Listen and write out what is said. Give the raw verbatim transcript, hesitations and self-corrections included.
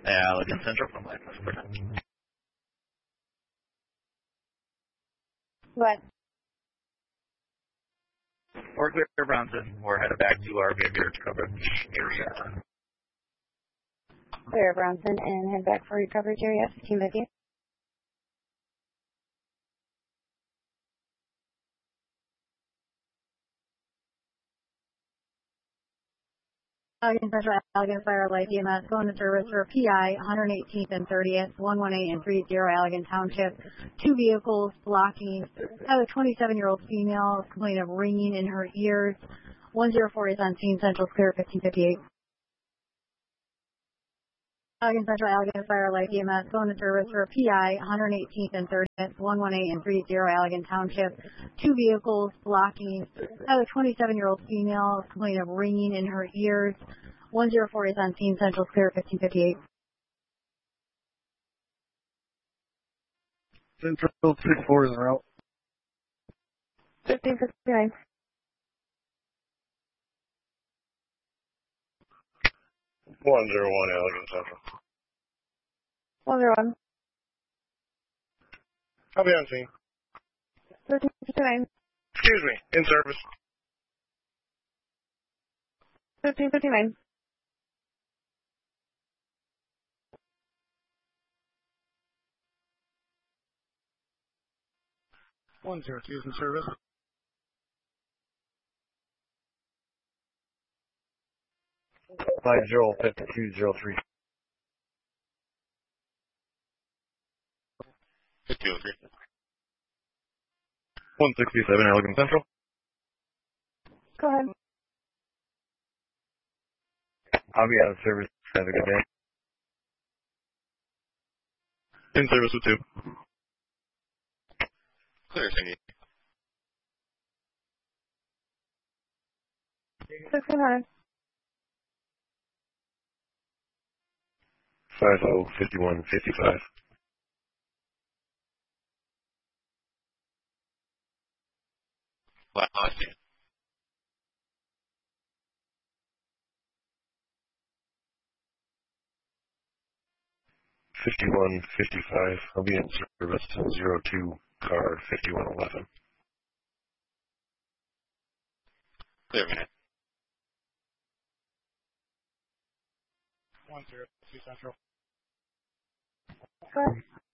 Allegan Central from Life Protect. What? Or clear Bronson. We're headed back to our behavior coverage area. Clear Bronson and head back for your coverage area. fifteen with you. Allegan Central, Allegan Fire Life E M S, going to service for P I one eighteenth and thirtieth, one one eight and three zero Allegan Township. Two vehicles blocking. I have a twenty-seven-year-old female complaining of ringing in her ears. one zero four is on scene. Central clear, fifteen fifty-eight. Allegan Central, Allegan Fire Life E M S, going to service for P I one eighteenth and thirtieth, one one eight and three zero Allegan Township. Two vehicles blocking. I have a twenty-seven-year-old female complaining of ringing in her ears. one zero four is on scene. Central clear, fifteen fifty-eight. Central six four is en route. fifteen fifty-nine. one zero one Allegan Central. one zero one. I'll be on scene. thirteen fifty-nine. Excuse me, in service. fifteen fifty-nine. one zero two is in service. five zero fifty-two zero three. fifty oh three. one sixty-seven Allegan Central. Go ahead. I'll be out of service. Have a good day. In service with two. Clear, thank sixteen hundred. five oh fifty-one fifty-five. Wow, I see. fifty-one fifty-five. I'll be in service zero two car fifty-one eleven. Clear, man. one zero two Central. Go ahead.